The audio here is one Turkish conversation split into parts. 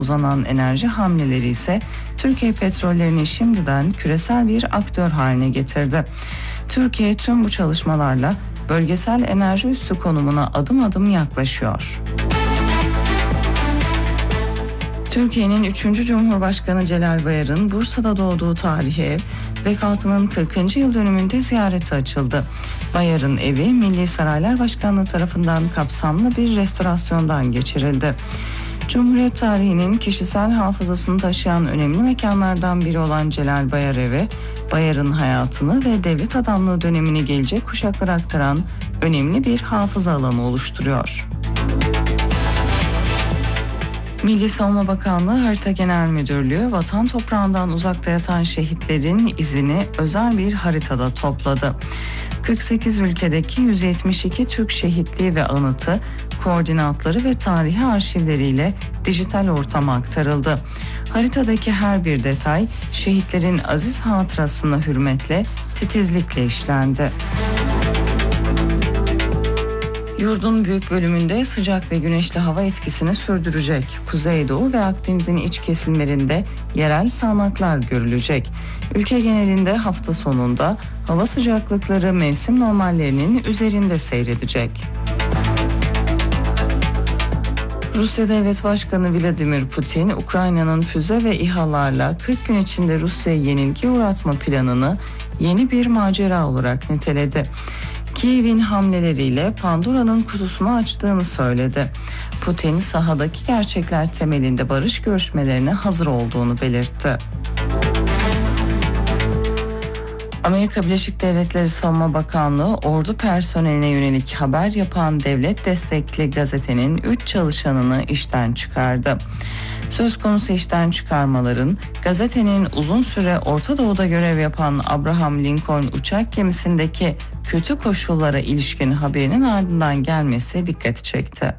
uzanan enerji hamleleri ise Türkiye petrollerini şimdiden küresel bir aktör haline getirdi. Türkiye tüm bu çalışmalarla bölgesel enerji üssü konumuna adım adım yaklaşıyor. Türkiye'nin 3. Cumhurbaşkanı Celal Bayar'ın Bursa'da doğduğu tarihi ev, vefatının 40. yıl dönümünde ziyarete açıldı. Bayar'ın evi Milli Saraylar Başkanlığı tarafından kapsamlı bir restorasyondan geçirildi. Cumhuriyet tarihinin kişisel hafızasını taşıyan önemli mekanlardan biri olan Celal Bayar evi, Bayar'ın hayatını ve devlet adamlığı dönemini gelecek kuşaklara aktaran önemli bir hafıza alanı oluşturuyor. Milli Savunma Bakanlığı Harita Genel Müdürlüğü, vatan toprağından uzakta yatan şehitlerin izini özel bir haritada topladı. 48 ülkedeki 172 Türk şehitliği ve anıtı, koordinatları ve tarihi arşivleriyle dijital ortama aktarıldı. Haritadaki her bir detay, şehitlerin aziz hatırasına hürmetle, titizlikle işlendi. Yurdun büyük bölümünde sıcak ve güneşli hava etkisini sürdürecek. Kuzeydoğu ve Akdeniz'in iç kesimlerinde yerel sağanaklar görülecek. Ülke genelinde hafta sonunda hava sıcaklıkları mevsim normallerinin üzerinde seyredecek. Rusya Devlet Başkanı Vladimir Putin, Ukrayna'nın füze ve İHA'larla 40 gün içinde Rusya'yı yenilgiye uğratma planını yeni bir macera olarak niteledi. Kiev'in hamleleriyle Pandora'nın kutusunu açtığını söyledi. Putin, sahadaki gerçekler temelinde barış görüşmelerine hazır olduğunu belirtti. Amerika Birleşik Devletleri Savunma Bakanlığı, ordu personeline yönelik haber yapan devlet destekli gazetenin 3 çalışanını işten çıkardı. Söz konusu işten çıkarmaların, gazetenin uzun süre Orta Doğu'da görev yapan Abraham Lincoln uçak gemisindeki kötü koşullara ilişkin haberinin ardından gelmesi dikkati çekti.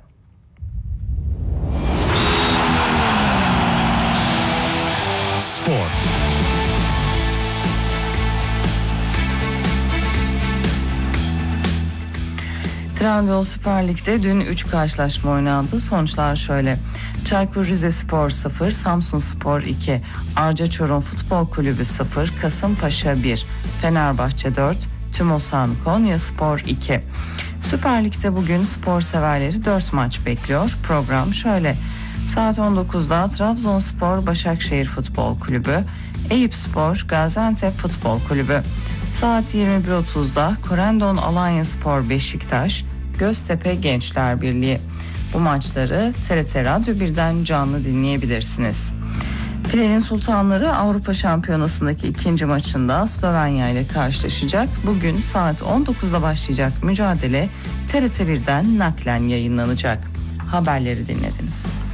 Spor. Trendyol Süper Lig'de dün 3 karşılaşma oynandı. Sonuçlar şöyle: Çaykur Rizespor 0, Samsunspor 2, Arca Çorum Futbol Kulübü 0, Kasımpaşa 1, Fenerbahçe 4, Tümosan Konyaspor 2. Süper Lig'de bugün spor severleri 4 maç bekliyor. Program şöyle: saat 19'da Trabzonspor Başakşehir Futbol Kulübü, Eyüpspor Gaziantep Futbol Kulübü. Saat 21.30'da Korendon Alanyaspor Beşiktaş, Göztepe Gençler Birliği. Bu maçları TRT Radyo 1'den canlı dinleyebilirsiniz. Filenin Sultanları Avrupa Şampiyonası'ndaki ikinci maçında Slovenya ile karşılaşacak. Bugün saat 19'da başlayacak mücadele TRT 1'den naklen yayınlanacak. Haberleri dinlediniz.